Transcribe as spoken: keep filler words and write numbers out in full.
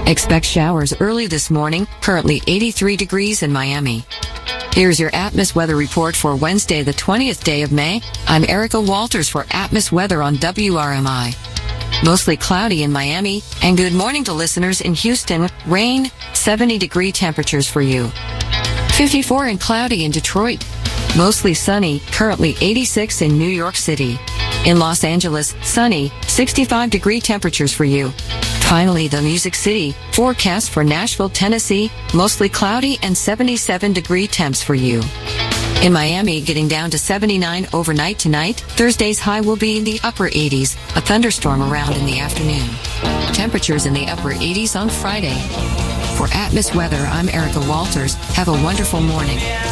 Expect showers early this morning, currently eighty-three degrees in Miami. Here's your Atmos weather report for Wednesday, the twentieth day of May. I'm Erica Walters for Atmos Weather on W R M I. Mostly cloudy in Miami, and good morning to listeners in Houston. Rain, seventy degree temperatures for you. fifty-four and cloudy in Detroit. Mostly sunny, currently eighty-six in New York City. In Los Angeles, sunny, sixty-five degree temperatures for you. Finally, the Music City, forecast for Nashville, Tennessee, mostly cloudy and seventy-seven degree temps for you. In Miami, getting down to seventy-nine overnight tonight. Thursday's high will be in the upper eighties, a thunderstorm around in the afternoon. Temperatures in the upper eighties on Friday. For Atmos Weather, I'm Erica Walters. Have a wonderful morning.